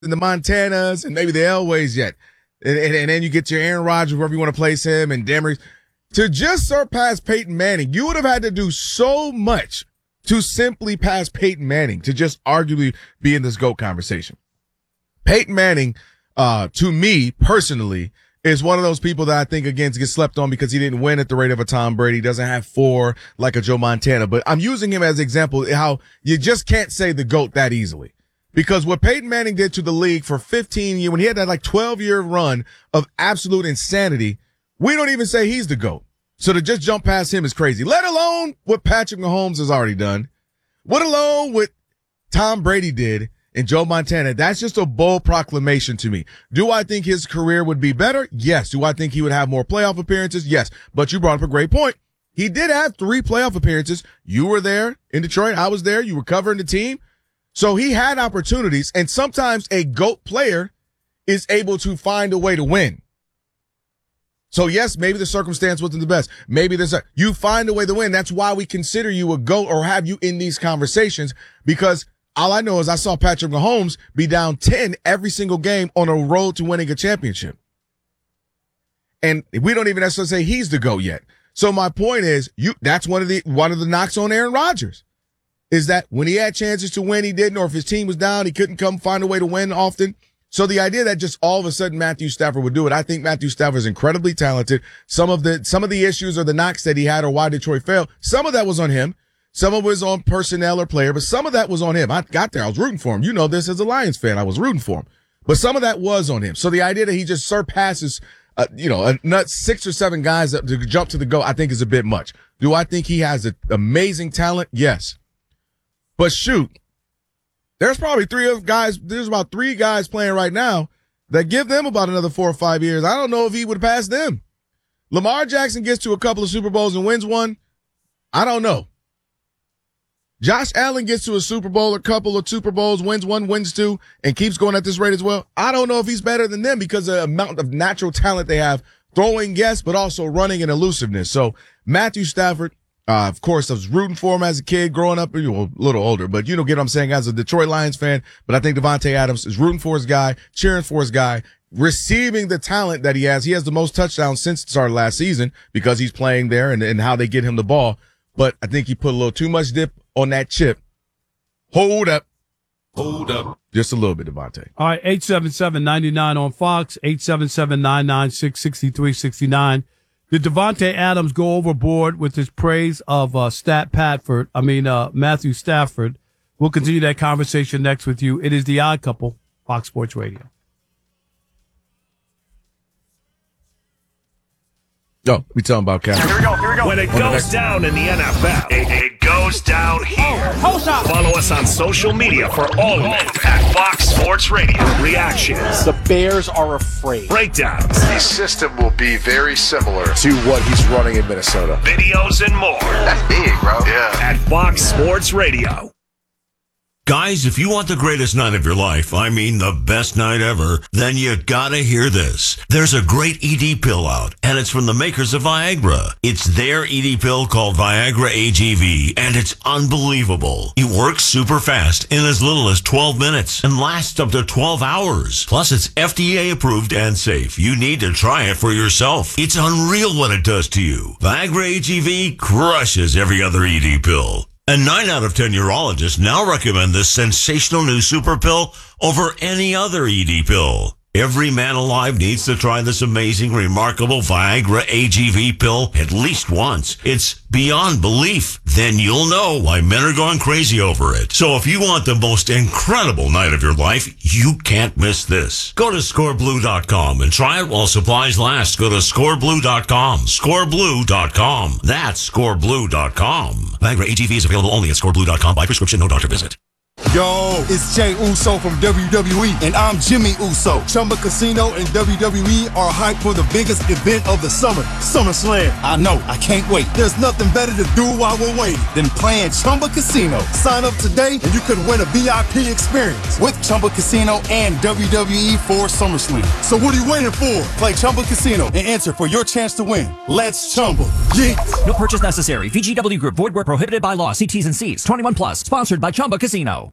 the Montanas and maybe the Elways yet. And then you get your Aaron Rodgers, wherever you want to place him, and Demry. To just surpass Peyton Manning, you would have had to do so much to simply pass Peyton Manning to just arguably be in this GOAT conversation. Peyton Manning, to me personally, is one of those people that I think, again, gets slept on because he didn't win at the rate of a Tom Brady. He doesn't have 4 like a Joe Montana. But I'm using him as an example how you just can't say the GOAT that easily. Because what Peyton Manning did to the league for 15 years, when he had that like 12-year run of absolute insanity, we don't even say he's the GOAT. So to just jump past him is crazy, let alone what Patrick Mahomes has already done. Let alone what Tom Brady did and Joe Montana. That's just a bold proclamation to me. Do I think his career would be better? Yes. Do I think he would have more playoff appearances? Yes. But you brought up a great point. He did have 3 playoff appearances. You were there in Detroit. I was there. You were covering the team. So he had opportunities, and sometimes a GOAT player is able to find a way to win. So yes, maybe the circumstance wasn't the best. Maybe you find a way to win. That's why we consider you a GOAT or have you in these conversations, because all I know is I saw Patrick Mahomes be down 10 every single game on a road to winning a championship. And we don't even necessarily say he's the GOAT yet. So my point is, that's one of the knocks on Aaron Rodgers. Is that when he had chances to win, he didn't, or if his team was down, he couldn't find a way to win often. So the idea that just all of a sudden Matthew Stafford would do it, I think Matthew Stafford is incredibly talented. Some of the issues or the knocks that he had or why Detroit failed, some of that was on him. Some of it was on personnel or player, but some of that was on him. I got there. I was rooting for him. You know this as a Lions fan. I was rooting for him. But some of that was on him. So the idea that he just surpasses, a nut 6 or 7 guys to jump to the GOAT, I think is a bit much. Do I think he has an amazing talent? Yes. But shoot, there's probably there's about 3 guys playing right now that give them about another 4 or 5 years. I don't know if he would pass them. Lamar Jackson gets to a couple of Super Bowls and wins one. I don't know. Josh Allen gets to a Super Bowl, a couple of Super Bowls, wins 1, wins 2, and keeps going at this rate as well. I don't know if he's better than them because of the amount of natural talent they have, throwing, yes, but also running and elusiveness. So Matthew Stafford, of course, I was rooting for him as a kid growing up, a little older, but get what I'm saying as a Detroit Lions fan. But I think Davante Adams is rooting for his guy, cheering for his guy, receiving the talent that he has. He has the most touchdowns since the start of last season because he's playing there and how they get him the ball. But I think he put a little too much dip on that chip. Hold up. Just a little bit, Davante. All right, 877-99 on Fox, 877-996-6369. Did Davante Adams go overboard with his praise of Matthew Stafford? We'll continue that conversation next with you. It is The Odd Couple, Fox Sports Radio. Oh, we talking about Cal. Here we go. When it goes down in the NFL, it goes down here. Follow us on social media for all of it at Fox Sports Radio. Reactions. The Bears are afraid. Breakdowns. The system will be very similar to what he's running in Minnesota. Videos and more. That's big, bro. Yeah. At Fox Sports Radio. Guys, if you want the greatest night of your life, I mean the best night ever, then you gotta hear this. There's a great ED pill out, and it's from the makers of Viagra. It's their ED pill called Viagra AGV, and it's unbelievable. It works super fast in as little as 12 minutes and lasts up to 12 hours. Plus, it's FDA approved and safe. You need to try it for yourself. It's unreal what it does to you. Viagra AGV crushes every other ED pill. And 9 out of 10 urologists now recommend this sensational new super pill over any other ED pill. Every man alive needs to try this amazing, remarkable Viagra AGV pill at least once. It's beyond belief. Then you'll know why men are going crazy over it. So if you want the most incredible night of your life, you can't miss this. Go to scoreblue.com and try it while supplies last. Go to scoreblue.com. Scoreblue.com. That's scoreblue.com. Viagra AGV is available only at scoreblue.com by prescription, no doctor visit. Yo, it's Jay Uso from WWE, and I'm Jimmy Uso. Chumba Casino and WWE are hyped for the biggest event of the summer, SummerSlam. I know, I can't wait. There's nothing better to do while we're waiting than playing Chumba Casino. Sign up today and you could win a VIP experience with Chumba Casino and WWE for SummerSlam. So what are you waiting for? Play Chumba Casino and enter for your chance to win. Let's Chumba. Yeah. No purchase necessary. VGW Group. Void where prohibited by law. See T's and C's. 21 plus. Sponsored by Chumba Casino.